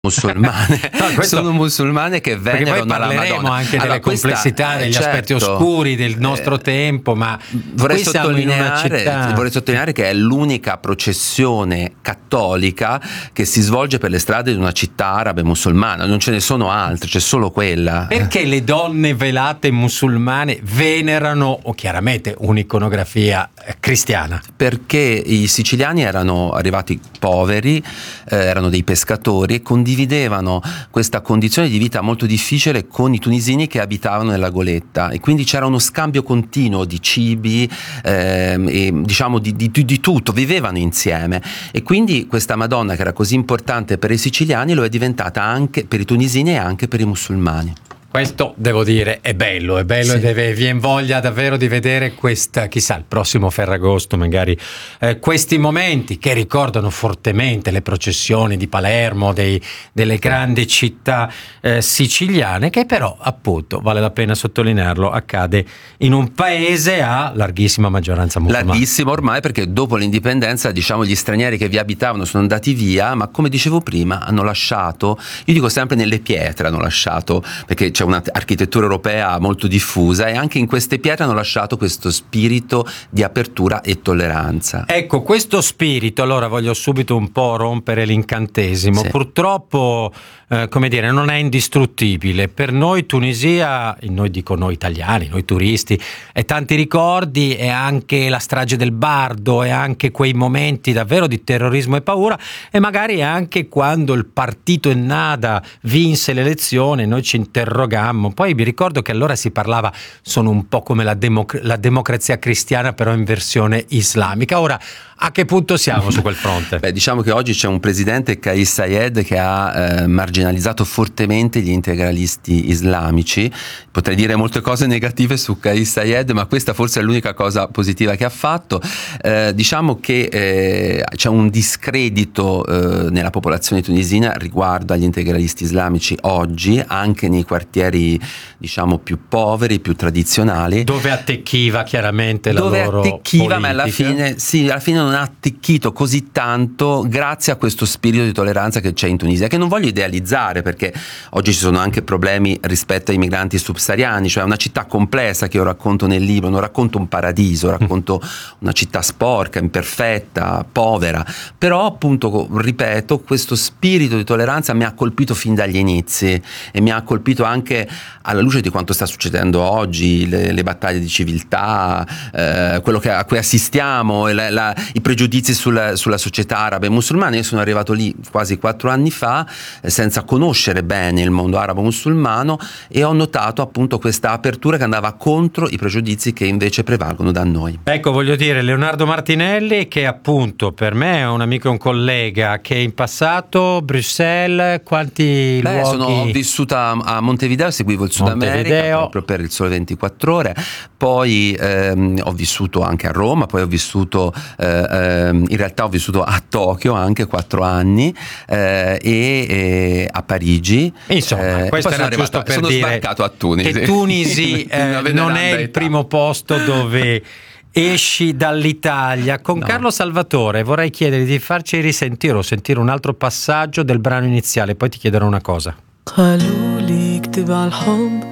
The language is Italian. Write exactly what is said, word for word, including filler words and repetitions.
musulmane no, questo, sono musulmane che venerano la Madonna. Parleremo anche allora, delle questa, complessità, degli certo, aspetti oscuri del nostro eh, tempo, ma vorrei qui siamo in una città... vorrei sottolineare che è l'unica processione cattolica che si svolge per le strade di una città arabe musulmana, non ce ne sono altre, c'è solo quella. Perché le donne velate musulmane venerano, o chiaramente, un'iconografia cristiana? Perché i siciliani erano arrivati poveri, eh, erano dei pescatori e condividevano questa condizione di vita molto difficile con i tunisini che abitavano nella Goletta, e quindi c'era uno scambio continuo di cibi, ehm, e diciamo di, di, di tutto, vivevano insieme, e quindi questa Madonna, che era così importante per i siciliani, lo è diventata anche per i tunisini e anche per i musulmani. Questo, devo dire, è bello, è bello, sì. E deve, viene voglia davvero di vedere questa, chissà, il prossimo Ferragosto magari, eh, questi momenti che ricordano fortemente le processioni di Palermo, dei, delle grandi città eh, siciliane, che però, appunto, vale la pena sottolinearlo, accade in un paese a larghissima maggioranza musulmana. Larghissimo ormai, perché dopo l'indipendenza, diciamo, gli stranieri che vi abitavano sono andati via, ma come dicevo prima hanno lasciato, io dico sempre nelle pietre hanno lasciato, perché c'è un'architettura europea molto diffusa, e anche in queste pietre hanno lasciato questo spirito di apertura e tolleranza. Ecco, questo spirito, allora voglio subito un po' rompere l'incantesimo, sì. Purtroppo eh, come dire, non è indistruttibile. Per noi Tunisia, noi dico noi italiani, noi turisti, è tanti ricordi, e anche la strage del Bardo, e anche quei momenti davvero di terrorismo e paura, e magari anche quando il partito Ennahda vinse l'elezione noi ci interrogammo. Poi mi ricordo che allora si parlava, sono un po' come la, democ- la democrazia cristiana però in versione islamica. Ora, a che punto siamo su quel fronte? Beh, diciamo che oggi c'è un presidente, Kais Saied, che ha eh, marginalizzato fortemente gli integralisti islamici. Potrei dire molte cose negative su Kais Saied, ma questa forse è l'unica cosa positiva che ha fatto. Eh, diciamo che eh, c'è un discredito eh, nella popolazione tunisina riguardo agli integralisti islamici oggi, anche nei quartieri, diciamo, più poveri, più tradizionali, dove attecchiva chiaramente la dove loro attecchiva, politica. Ma alla fine sì, alla fine non ha attecchito così tanto grazie a questo spirito di tolleranza che c'è in Tunisia, che non voglio idealizzare, perché oggi ci sono anche problemi rispetto ai migranti subsahariani, cioè una città complessa che io racconto nel libro, non racconto un paradiso, racconto una città sporca, imperfetta, povera, però appunto, ripeto, questo spirito di tolleranza mi ha colpito fin dagli inizi, e mi ha colpito anche alla luce di quanto sta succedendo oggi, le, le battaglie di civiltà, eh, quello che, a cui assistiamo, la, la, i pregiudizi sulla, sulla società araba e musulmana. Io sono arrivato lì quasi quattro anni fa, eh, senza conoscere bene il mondo arabo musulmano, e ho notato appunto questa apertura che andava contro i pregiudizi che invece prevalgono da noi. Ecco, voglio dire, Leonardo Martinelli, che appunto per me è un amico e un collega, che in passato Bruxelles, quanti Beh, luoghi... sono, ho vissuto a, a Montevideo, seguivo il Sud Montevideo. America proprio per il Sole ventiquattro Ore, poi ehm, ho vissuto anche a Roma, poi ho vissuto eh, ehm, in realtà ho vissuto a Tokyo anche quattro anni, eh, e, e a Parigi. Insomma, eh, questo era sono giusto arrivato, per sono dire sbarcato a Tunisi. Che Tunisi eh, non è il primo posto dove esci dall'Italia. Con no. Carlo Salvatore vorrei chiedergli di farci risentire o sentire un altro passaggio del brano iniziale, poi ti chiederò una cosa. قالوا لي اكتب على الحب